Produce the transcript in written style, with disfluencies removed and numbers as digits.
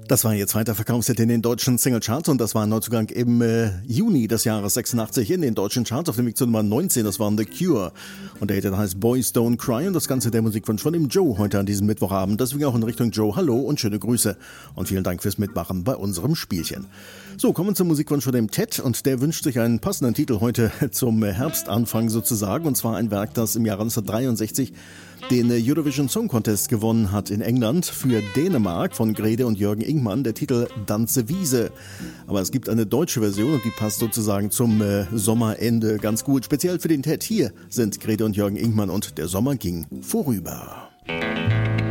Das war ihr zweiter Verkaufshit in den deutschen Singlecharts und das war ein Neuzugang im Juni des Jahres 86 in den deutschen Charts auf dem Weg zu Nummer 19. Das waren The Cure und der Hit heißt Boys Don't Cry und das Ganze der Musikwunsch von dem Joe heute an diesem Mittwochabend. Deswegen auch in Richtung Joe, hallo und schöne Grüße und vielen Dank fürs Mitmachen bei unserem Spielchen. So, kommen wir zum Musikwunsch von dem Ted und der wünscht sich einen passenden Titel heute zum Herbstanfang sozusagen und zwar ein Werk, das im Jahre 1963 den Eurovision Song Contest gewonnen hat in England für Dänemark von Grete und Jürgen Ingmann, der Titel Danse Wiese. Aber es gibt eine deutsche Version und die passt sozusagen zum Sommerende ganz gut. Speziell für den Ted hier sind Grete und Jürgen Ingmann und Der Sommer ging vorüber.